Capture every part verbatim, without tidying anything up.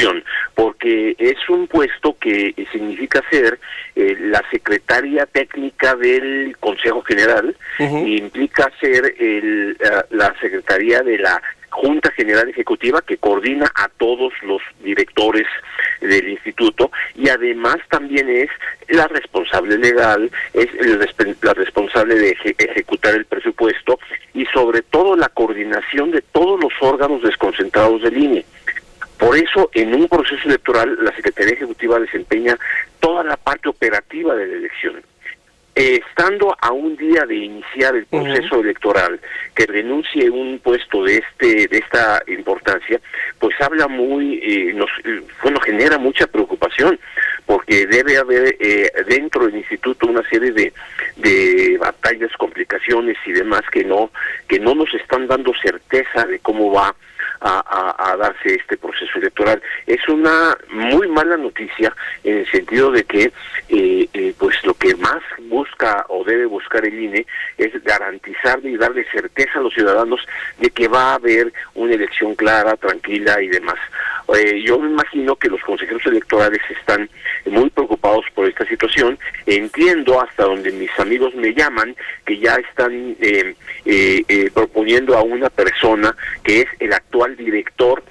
situación, porque es un puesto que significa ser eh, la secretaria técnica del Consejo General, uh-huh. e implica ser el, uh, la secretaría de la Junta General Ejecutiva, que coordina a todos los directores del instituto, y además también es la responsable legal, es el, la responsable de eje, ejecutar el presupuesto y sobre todo la coordinación de todos los órganos desconcentrados del I N E. Por eso, en un proceso electoral, la Secretaría Ejecutiva desempeña toda la parte operativa de la elección. Eh, estando a un día de iniciar el proceso uh-huh. electoral, que renuncie un puesto de este de esta importancia, pues habla muy, eh, nos, bueno, genera mucha preocupación, porque debe haber eh, dentro del instituto una serie de, de batallas, complicaciones y demás que no que no nos están dando certeza de cómo va A, a, a darse este proceso electoral. Es una muy mala noticia en el sentido de que eh, eh, pues lo que más busca o debe buscar el I N E es garantizar y darle certeza a los ciudadanos de que va a haber una elección clara, tranquila y demás. Eh, yo me imagino que los consejeros electorales están muy preocupados por esta situación. Entiendo hasta donde mis amigos me llaman que ya están eh, eh, eh, proponiendo a una persona que es el actual director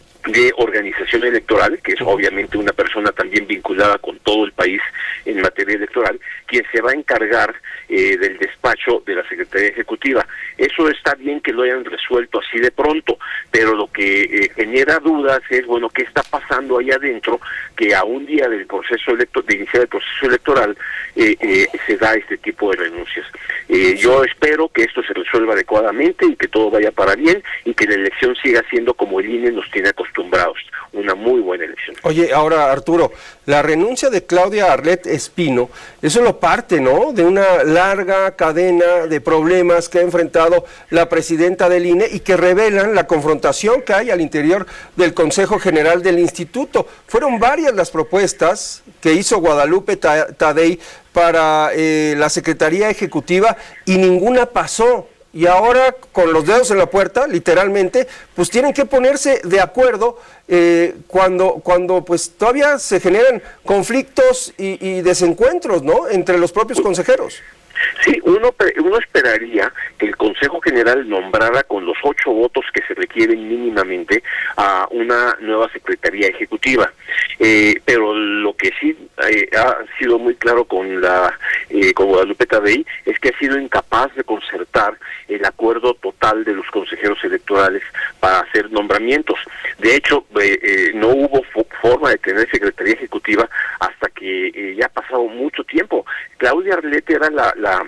de organización electoral, que es obviamente una persona también vinculada con todo el país en materia electoral, quien se va a encargar eh, del despacho de la Secretaría Ejecutiva. Eso está bien que lo hayan resuelto así de pronto, pero lo que eh, genera dudas es, bueno, ¿qué está pasando ahí adentro? Que a un día del proceso electo de iniciar el proceso electoral eh, eh, se da este tipo de renuncias. Eh, yo espero que esto se resuelva adecuadamente y que todo vaya para bien y que la elección siga siendo como el I N E nos tiene acostumbrados, una muy buena elección. Oye, ahora Arturo, la renuncia de Claudia Arlet Espino, eso lo parte, ¿no?, de una larga cadena de problemas que ha enfrentado la presidenta del I N E y que revelan la confrontación que hay al interior del Consejo General del Instituto. Fueron varias las propuestas que hizo Guadalupe Tadei para eh, la Secretaría Ejecutiva y ninguna pasó. Y ahora, con los dedos en la puerta, literalmente, pues tienen que ponerse de acuerdo eh, cuando, cuando pues todavía se generan conflictos y, y desencuentros, ¿no?, entre los propios consejeros. Sí, uno, uno esperaría que el Consejo General nombrara con los ocho votos que se requieren mínimamente a una nueva Secretaría Ejecutiva. Eh, pero lo que sí eh, ha sido muy claro con la eh, con Guadalupe Tadei es que ha sido incapaz de concertar el acuerdo total de los consejeros electorales para hacer nombramientos. De hecho, eh, eh, no hubo fo forma de tener Secretaría Ejecutiva hasta que eh, ya ha pasado mucho tiempo. Claudia Arlete era la, la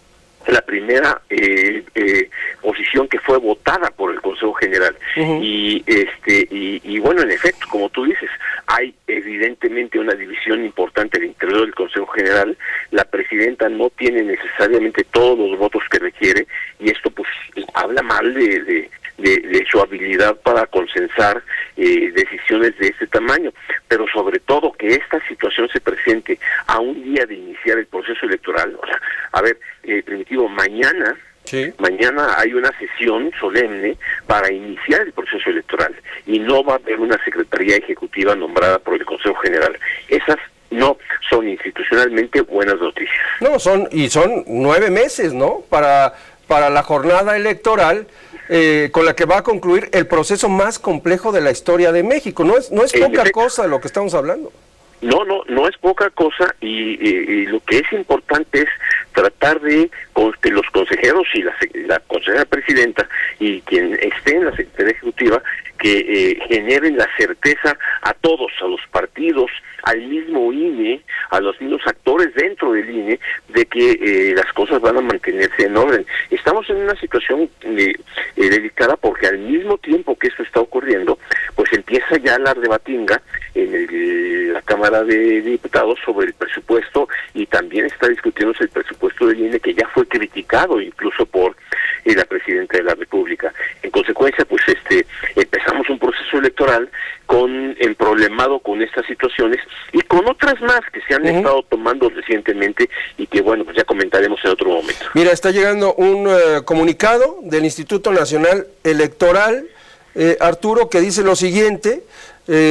la primera eh, eh, posición que fue votada por el Consejo General. Uh-huh. y este y, y bueno, en efecto, como tú dices, hay evidentemente una división importante al interior del Consejo General. La presidenta no tiene necesariamente todos los votos que requiere y esto pues habla mal de, de De, de su habilidad para consensar eh, decisiones de este tamaño, pero sobre todo que esta situación se presente a un día de iniciar el proceso electoral. O sea, a ver, eh, Primitivo, mañana sí. mañana hay una sesión solemne para iniciar el proceso electoral y no va a haber una Secretaría Ejecutiva nombrada por el Consejo General. Esas no son institucionalmente buenas noticias. No, son, y son nueve meses, ¿no?, para, para la jornada electoral, Eh, con la que va a concluir el proceso más complejo de la historia de México. No es, no es poca cosa lo que estamos hablando. No, no, no es poca cosa y, y, y lo que es importante es tratar de que los consejeros y la, la consejera presidenta y quien esté en la Secretaría Ejecutiva que eh, generen la certeza a todos, a los partidos, al mismo I N E, a los mismos actores dentro del I N E, de que eh, las cosas van a mantenerse en orden. Estamos en una situación eh, eh, delicada porque al mismo tiempo que esto está ocurriendo, pues empieza ya la rebatinga en el, la Cámara de Diputados sobre el presupuesto y también está discutiéndose el presupuesto del I N E, que ya fue criticado incluso por eh, la Presidenta de la República. En consecuencia, pues este empezamos un proceso electoral con emproblemado con estas situaciones y con otras más que se han uh-huh. estado tomando recientemente y que, bueno, pues ya comentaremos en otro momento. Mira, está llegando un uh, comunicado del Instituto Nacional Electoral, eh, Arturo, que dice lo siguiente. Eh,